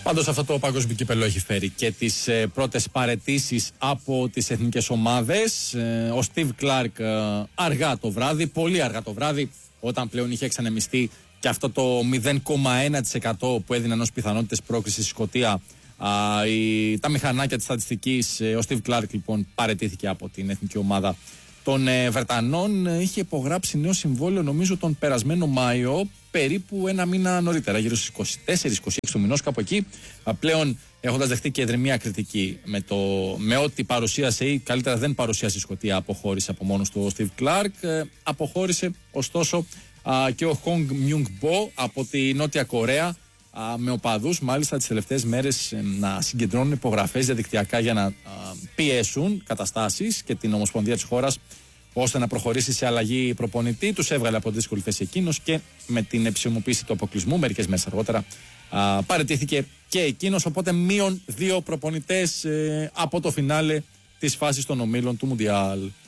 Πάντως αυτό το παγκόσμιο κύπελλο έχει φέρει και τις πρώτες παραιτήσεις από τις εθνικές ομάδες. Ο Steve Clark αργά το βράδυ, πολύ αργά το βράδυ, όταν πλέον είχε εξανεμιστεί και αυτό το 0,1% που έδιναν ως πιθανότητες πρόκρισης στη Σκωτία τα μηχανάκια της στατιστικής. Ο Steve Clark λοιπόν παραιτήθηκε από την εθνική ομάδα των Βρετανών. Είχε υπογράψει νέο συμβόλαιο νομίζω τον περασμένο Μάιο, περίπου ένα μήνα νωρίτερα, γύρω στις 24-26 του μηνός, κάπου εκεί. Πλέον έχοντας δεχτεί και εδρυμία κριτική με ό,τι παρουσίασε ή καλύτερα δεν παρουσίασε η Σκωτία, αποχώρησε από μόνος του ο Steve Clark. Αποχώρησε ωστόσο και ο Hong Myung-bo από τη Νότια Κορέα, με οπαδούς μάλιστα τις τελευταίες μέρες να συγκεντρώνουν υπογραφές διαδικτυακά για να πιέσουν καταστάσεις και την ομοσπονδία της χώρας ώστε να προχωρήσει σε αλλαγή προπονητή. Τους έβγαλε από δύσκολη θέση εκείνος και με την επισημοποίηση του αποκλεισμού μερικές μέρες αργότερα παραιτήθηκε και εκείνος, οπότε μείον 2 προπονητές από το φινάλε της φάσης των ομίλων του Μουντιάλ.